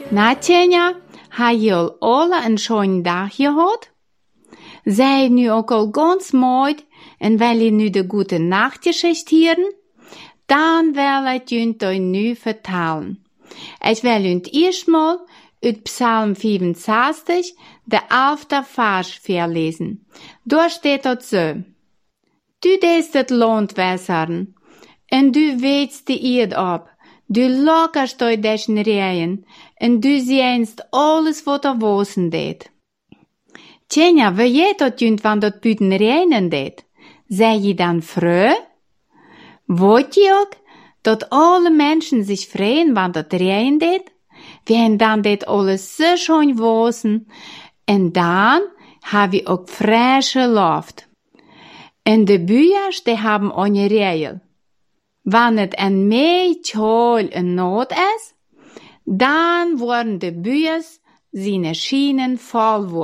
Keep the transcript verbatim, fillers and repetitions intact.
Na, Tjena, ha je al alle een schönen dag gehad? Zij nu ook al ganz mooi en wil je nu de gute Nachtgeschichte hören? Dan wil ik junt euch nu vertellen. Ich will junt erstmal uit Psalm vierenzestig, de elfte Vers verlesen. Daar steht dat so. Du deest het land wässern, en du weetst de eerd ab. Du lockerst euch dessen Regen, en du siehst alles wat er wassen deed. Tjena, wie je dat junt van dat buiten regenen deed? Sei je dan freu? Weet je ook dat alle mensen zich freuen, wanneer dat regen deed? Wenn dan dit alles so schön wassen, en dan haben wir ook frische Luft. En de Bücher, die haben eine Regel. Wenn het een meetjol en nood is, dan worden de Bücher seine Schienen voll worden.